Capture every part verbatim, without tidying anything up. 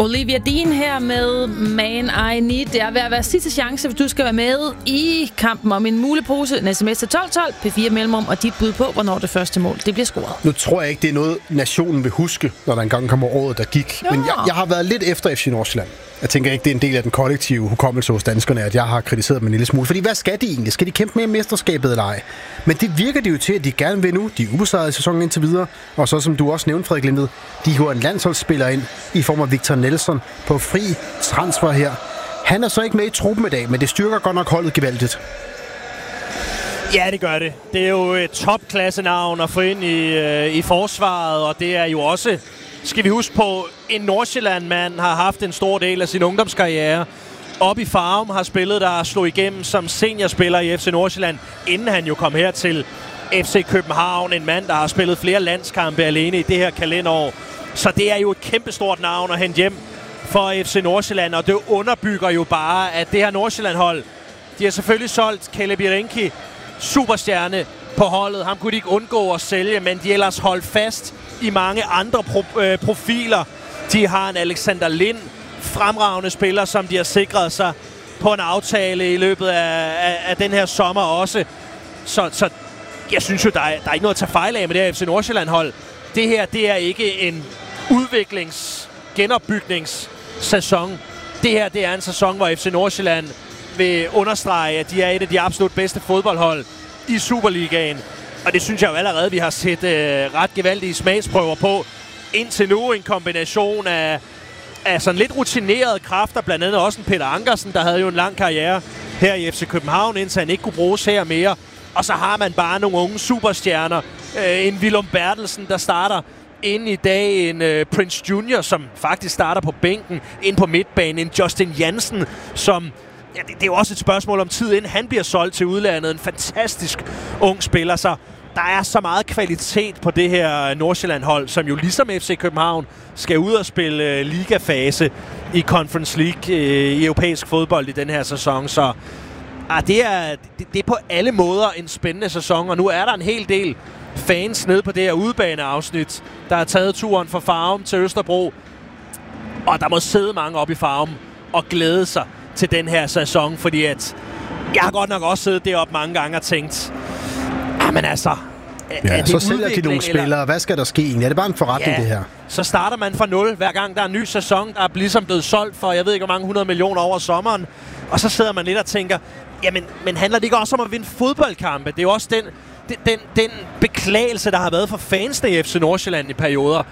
Olivia Dean her med Man I Need. Det er ved at være sidste chance, hvis du skal være med i kampen om en mulepose. En sms til tolv tolv, P fire mellemrum og dit bud på, hvornår det første mål det bliver scoret. Nu tror jeg ikke, det er noget, nationen vil huske, når der engang kommer året, der gik. Jo. Men jeg, jeg har været lidt efter F C Nordsjælland. Jeg tænker ikke, det er en del af den kollektive hukommelse hos danskerne, at jeg har kritiseret dem en lille smule. Fordi hvad skal de egentlig? Skal de kæmpe med i mesterskabet eller ej? Men det virker det jo til, at de gerne vil nu. De er ubesejrede i sæsonen indtil videre. Og så som du også nævnte, Frederik Lindet, de har en landsholdsspiller ind i form af Victor Nelson på fri transfer her. Han er så ikke med i truppen i dag, men det styrker godt nok holdet gevaldigt. Ja, det gør det. Det er jo et topklasse-navn at få ind i, øh, i forsvaret, og det er jo også, skal vi huske på, en Nordsjælland-mand har haft en stor del af sin ungdomskarriere. Op i Farum har spillet, der slog igennem som seniorspiller i F C Nordsjælland, inden han jo kom her til F C København. En mand, der har spillet flere landskampe alene i det her kalenderår. Så det er jo et kæmpestort navn at hente hjem for F C Nordsjælland, og det underbygger jo bare, at det her Nordsjælland-hold, de har selvfølgelig solgt Caleb Jerenki, superstjerne på holdet. Ham kunne de ikke undgå at sælge, men de ellers holdt fast i mange andre pro- øh, profiler. De har en Alexander Lind, fremragende spiller, som de har sikret sig på en aftale i løbet af, af, af den her sommer også. Så, så jeg synes jo, der er, der er ikke noget at tage fejl af med det her F C Nordsjælland-hold. Det her, det er ikke en udviklings-, genopbygningssæson. Det her, det er en sæson, hvor F C Nordsjælland vil understrege, at de er et af de absolut bedste fodboldhold i Superligaen. Og det synes jeg jo allerede, vi har set øh, ret gevaldige smagsprøver på. Indtil nu en kombination af, af sådan lidt rutinerede kræfter, blandt andet også en Peter Ankersen, der havde jo en lang karriere her i F C København, indtil han ikke kunne bruges her mere. Og så har man bare nogle unge superstjerner. Øh, en Willum Bertelsen, der starter ind i dag, en øh, Prince Junior, som faktisk starter på bænken, ind på midtbanen, en Justin Jansen, som... Ja, det, det er jo også et spørgsmål om tid, inden han bliver solgt til udlandet. En fantastisk ung spiller, så der er så meget kvalitet på det her Nordsjælland-hold, som jo ligesom F C København skal ud og spille øh, ligafase i Conference League øh, i europæisk fodbold i den her sæson. Så ah, det, er, det, det er på alle måder en spændende sæson, og nu er der en hel del fans nede på det her udebaneafsnit, der har taget turen fra Farum til Østerbro. Og der må sidde mange op i Farum og glæde sig til den her sæson, fordi at jeg har godt nok også siddet deroppe mange gange og tænkt, men altså, ja, så sælger de nogle spillere. Eller? Hvad skal der ske egentlig? Er det bare en forretning, ja, det her? Så starter man fra nul, hver gang der er en ny sæson, der er ligesom blevet solgt for, jeg ved ikke, hvor mange hundrede millioner over sommeren. Og så sidder man lidt og tænker, jamen, men handler det ikke også om at vinde fodboldkampe? Det er jo også den, den, den, den beklagelse, der har været for fansene i F C Nordsjælland i perioder.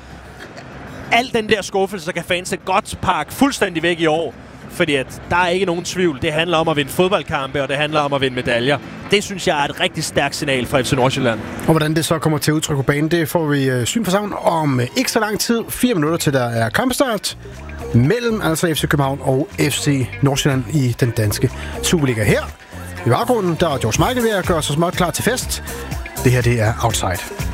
Al den der skuffelse kan fansene godt pakke fuldstændig væk i år. Fordi at der er ikke nogen tvivl. Det handler om at vinde fodboldkampe, og det handler om at vinde medaljer. Det synes jeg er et rigtig stærkt signal fra F C Nordsjælland. Og hvordan det så kommer til udtryk på banen, det får vi øh, syn for sammen om øh, ikke så lang tid. Fire minutter til der er kampstart mellem altså F C København og F C Nordsjælland i den danske Superliga. Her i baggrunden, der er George Michael ved at gøre sig småt klar til fest. Det her, det er Outside.